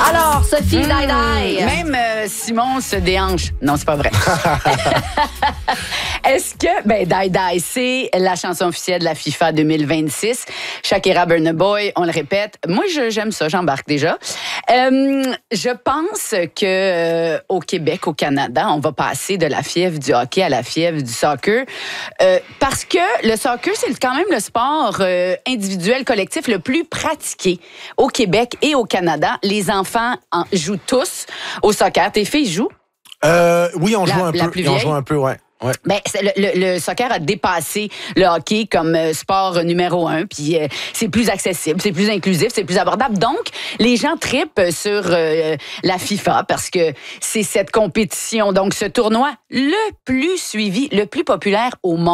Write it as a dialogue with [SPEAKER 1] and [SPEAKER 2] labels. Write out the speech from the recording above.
[SPEAKER 1] Alors, Sophie, die.
[SPEAKER 2] Même Simon se déhanche. Non, c'est pas vrai. Est-ce que... Die, c'est la chanson officielle de la FIFA 2026. Shakira Burna Boy, on le répète. Moi, j'aime ça, j'embarque déjà. Je pense que au Québec, au Canada, on va passer de la fièvre du hockey à la fièvre du soccer. Parce que le soccer, c'est quand même le sport individuel collectif le plus pratiqué au Québec et au Canada. Les enfants jouent tous au soccer. Tes filles jouent?
[SPEAKER 3] Oui, on joue un peu. On joue un peu, ouais. Ouais.
[SPEAKER 2] Ben, le soccer a dépassé le hockey comme sport numéro 1, puis c'est plus accessible, c'est plus inclusif, c'est plus abordable. Donc, les gens trippent sur la FIFA parce que c'est cette compétition, donc ce tournoi le plus suivi, le plus populaire au monde.